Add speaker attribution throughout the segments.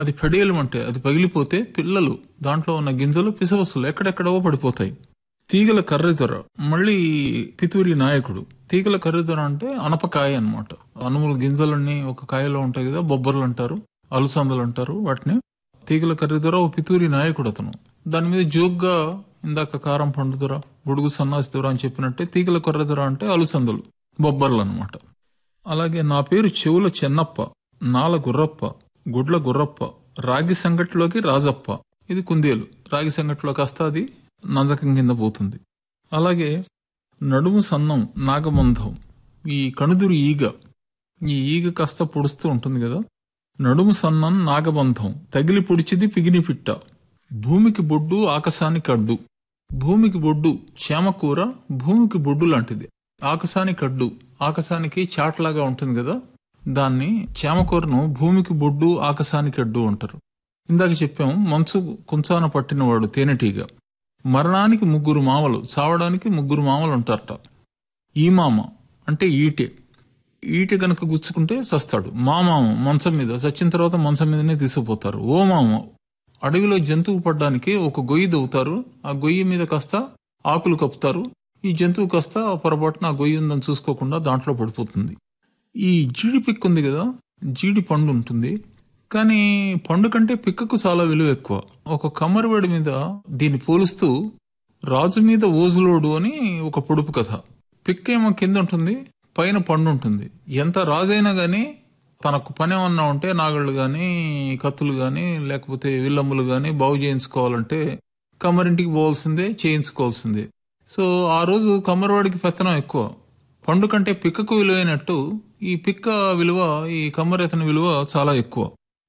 Speaker 1: అది ఫెడేలం అంటే అది పగిలిపోతే పిల్లలు దాంట్లో ఉన్న గింజలు పిసవస్సులు ఎక్కడెక్కడో పడిపోతాయి. తీగల కర్రెదొర మళ్ళీ పితూరి నాయకుడు. తీగల కర్రెదొర అంటే అనపకాయ అన్నమాట. అనుముల గింజలన్నీ ఒక కాయలో ఉంటాయి కదా, బొబ్బర్లు అంటారు, అలుసందలు అంటారు వాటిని. తీగల కర్రెదొర ఓ పితూరి నాయకుడు అతను. దాని మీద జోగ్గా ఇందాక కారం పండు దొర, బుడుగు సన్నాసి దొర అని చెప్పినట్టే తీగల కర్రెదొర అంటే అలుసందలు, బొబ్బర్లు అన్నమాట. అలాగే నా పేరు చెవుల చెన్నప్ప, నాల గుర్రప్ప, గుడ్ల గుర్రప్ప, రాగి సంగట్లోకి రాజప్ప. ఇది కుందేలు. రాగి సంగట్లోకి వస్తే అది నంజకం కింద పోతుంది. అలాగే నడుము సన్నం నాగబంధం, ఈ కణుదురు ఈగ. ఈ ఈగ కాస్త పొడుస్తూ ఉంటుంది కదా. నడుము సన్నం నాగబంధం, తగిలి పొడిచిది పిగిని పిట్ట. భూమికి బొడ్డు ఆకాశానికి అడ్డు. భూమికి బొడ్డు చేమకూర, భూమికి బొడ్డు లాంటిది. ఆకాశానికి అడ్డు, ఆకాశానికి చాట్లాగా ఉంటుంది కదా, దాన్ని చేమకూరను భూమికి బొడ్డు ఆకాశానికి అడ్డు అంటారు. ఇందాక చెప్పాము మంచు కుంచాన పట్టినవాడు తేనెటీగ. మరణానికి 3 మామలు, చావడానికి 3 మామలు ఉంటారట. ఈ మామ అంటే ఈటె. ఈటె గనక గుచ్చుకుంటే సస్తాడు. మా మామ మంచం మీద, చచ్చిన తర్వాత మంచం మీదనే తీసుకుపోతారు. ఓ మామ అడవిలో జంతువు పడ్డానికి ఒక గొయ్యి దవ్వుతారు. ఆ గొయ్యి మీద కాస్త ఆకులు కప్పుతారు. ఈ జంతువు కాస్త పొరపాటున ఆ గొయ్యి ఉందని చూసుకోకుండా దాంట్లో పడిపోతుంది. ఈ జీడి పిక్ ఉంది కదా, జీడి పండు ఉంటుంది. కానీ పండు కంటే పిక్కకు చాలా విలువ ఎక్కువ. ఒక కమ్మరివాడి మీద దీన్ని పోలుస్తూ రాజు మీద ఓజులోడు అని ఒక పొడుపు కథ. పిక్క ఏమో కింద ఉంటుంది, పైన పండు ఉంటుంది. ఎంత రాజైనా గాని తనకు పని ఏమన్నా ఉంటే నాగళ్ళు గాని, కత్తులు గాని, లేకపోతే విల్లమ్ములు గాని బాగు చేయించుకోవాలంటే కమ్మరింటికి పోవాల్సిందే, చేయించుకోవాల్సిందే. సో ఆ రోజు కమ్మరివాడికి పెత్తనం ఎక్కువ. పండు కంటే పిక్కకు విలువైనట్టు ఈ పిక్క విలువ, ఈ కమ్మరేతన విలువ చాలా ఎక్కువ.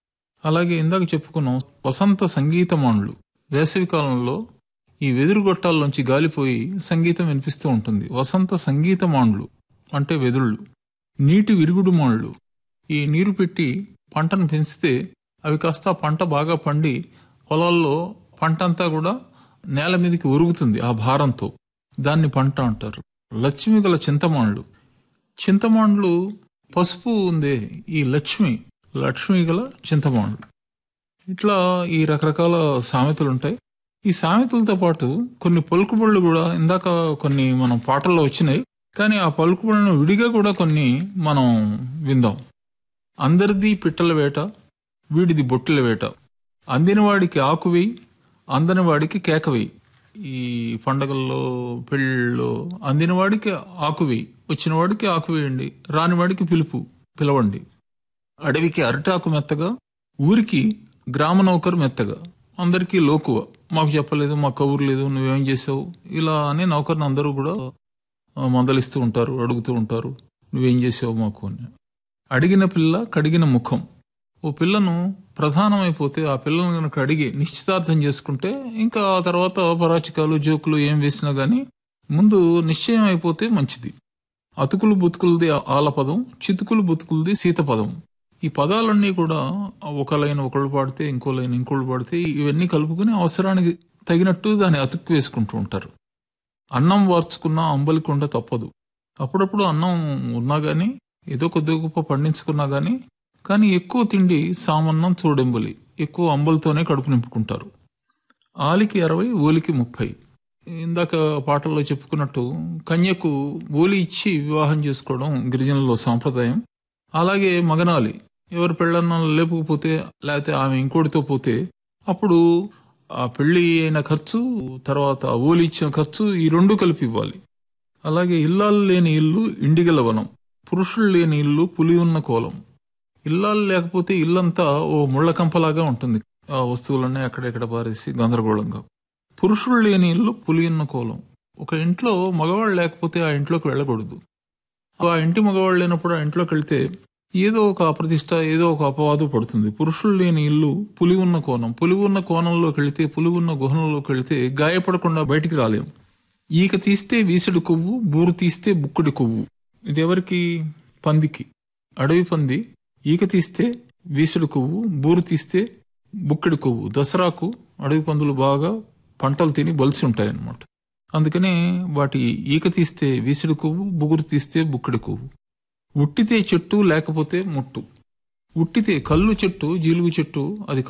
Speaker 1: అలాగే ఇందాక చెప్పుకున్నాం వసంత సంగీతమానులు. వేసవి కాలంలో ఈ వెదురు గొట్టాల్లోంచి గాలిపోయి సంగీతం వినిపిస్తూ ఉంటుంది. వసంత సంగీతమానులు అంటే వెదుళ్ళు. నీటి విరుగుడు మానులు. ఈ నీరు పెట్టి పంటను పెంచితే అవి కాస్త పంట బాగా పండి పొలాల్లో పంట అంతా కూడా నేల మీదకి ఒరుగుతుంది ఆ భారంతో. దాన్ని పంట అంటారు. లక్ష్మి గల చింతమానులు. చింతమానులు పసుపు ఉందే ఈ లక్ష్మి గల చింతమానులు. ఇట్లా ఈ రకరకాల సామెతలు ఉంటాయి. ఈ సామెతలతో పాటు కొన్ని పలుకుబడులు కూడా ఇందాక కొన్ని మనం పాటల్లో వచ్చినాయి. కానీ ఆ పలుకుబడులను విడిగా కూడా కొన్ని మనం విందాం. అందరిది పిట్టల వేట, వీడిది బొట్టెల వేట. అందినవాడికి ఆకువేయి, అందని వాడికి కేకవేయి. ఈ పండగల్లో, పెళ్ళిళ్ళలో అందినవాడికి ఆకువేయి, వచ్చిన వాడికి ఆకువేయండి, రానివాడికి పిలవండి. అడవికి అరటాకు మెత్తగా, ఊరికి గ్రామ నౌకరు మెత్తగా, అందరికీ లోకువ. మాకు చెప్పలేదు, మాకు కబురు లేదు, నువ్వేం చేసావు ఇలా అని నౌకర్ని అందరూ కూడా మందలిస్తూ ఉంటారు, అడుగుతూ ఉంటారు, నువ్వేం చేసావు మాకు అని. అడిగిన పిల్ల కడిగిన ముఖం. ఓ పిల్లను ప్రధానమైపోతే ఆ పిల్లను కనుక అడిగి నిశ్చితార్థం చేసుకుంటే ఇంకా ఆ తర్వాత పరాచికాలు, జోకులు ఏం వేసినా గానీ ముందు నిశ్చయం అయిపోతే మంచిది. అతుకులు బుతుకులది ఆలపదం, చితుకులు బుతుకులది సీతపదం. ఈ పదాలన్నీ కూడా ఒక లైన్ ఒకళ్ళు పాడితే, ఇంకో లైన్ ఇంకోళ్ళు పాడితే, ఇవన్నీ కలుపుకుని అవసరానికి తగినట్టు దాన్ని అతుక్కు వేసుకుంటూ ఉంటారు. అన్నం వార్చుకున్నా అంబలికొండ తప్పదు. అప్పుడప్పుడు అన్నం ఉన్నా గానీ, ఏదో కొద్ది గొప్ప పండించుకున్నా గానీ, కానీ ఎక్కువ తిండి సామన్నం చూడెంబలి. ఎక్కువ అంబలితోనే కడుపు నింపుకుంటారు. ఆలికి 60, ఓలికి 30. ఇందాక పాటల్లో చెప్పుకున్నట్టు కన్యకు ఓలి ఇచ్చి వివాహం చేసుకోవడం గిరిజనుల్లో సాంప్రదాయం. అలాగే మగనాలి ఎవరు పెళ్ళన్న లేపుకపోతే, లేకపోతే ఆమె ఇంకోటితో పోతే అప్పుడు ఆ పెళ్లి అయిన ఖర్చు, తర్వాత ఓలి ఇచ్చిన ఖర్చు, ఈ 2 కలిపి ఇవ్వాలి. అలాగే ఇల్లాలు లేని ఇల్లు ఇండిగల వనం, పురుషులు లేని ఇల్లు పులి ఉన్న కోలం. ఇల్లాలు లేకపోతే ఇల్లంతా ఓ ముళ్ల కంపలాగా ఉంటుంది. ఆ వస్తువులన్నీ అక్కడెక్కడ పారేసి గందరగోళంగా. పురుషులు లేని ఇల్లు పులి ఉన్న కోలం. ఒక ఇంట్లో మగవాళ్ళు లేకపోతే ఆ ఇంట్లోకి వెళ్ళకూడదు. ఆ ఇంటి మగవాళ్ళు లేనప్పుడు ఆ ఇంట్లోకి వెళ్తే ఏదో ఒక అప్రతిష్ట, ఏదో ఒక అపవాదు పడుతుంది. పురుషులు లేని ఇల్లు పులి ఉన్న కోణం. పులి ఉన్న కోణంలోకి వెళితే, పులి ఉన్న గుహనంలోకి వెళితే గాయపడకుండా బయటికి రాలేం. ఈక తీస్తే వీసుడు కొవ్వు, బూరు తీస్తే బుక్కుడి కొవ్వు. ఇది ఎవరికి? పందికి. అడవి పంది ఈక తీస్తే వీసుడు కొవ్వు, బూరు తీస్తే బుక్కడి కొవ్వు. దసరాకు అడవి పందులు బాగా పంటలు తిని బలిసి ఉంటాయన్నమాట. అందుకనే వాటి ఈక తీస్తే వీసుడు కొవ్వు, బుగురు తీస్తే బుక్కడి కొవ్వు. ఉట్టితే చెట్టు, లేకపోతే ముట్టు. ఉట్టితే కల్లు చెట్టు, జీలుగు చెట్టు అది